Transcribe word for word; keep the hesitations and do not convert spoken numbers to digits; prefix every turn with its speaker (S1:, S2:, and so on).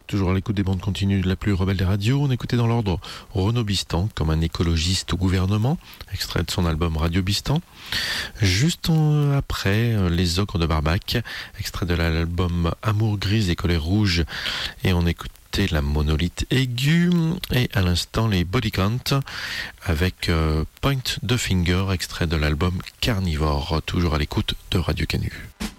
S1: Toujours à l'écoute des bandes continues de la plus rebelle des radios. On écoutait dans l'ordre Renaud Bistan, comme un écologiste au gouvernement, extrait de son album Radio Bistan. Juste en, après, Les Ogres de Barbac, extrait de l'album Amour grise et colère rouge. Et on écoutait La Monolithe aiguë. Et à l'instant, les Body Count avec euh, Point the Finger, extrait de l'album Carnivore. Toujours à l'écoute de Radio Canu.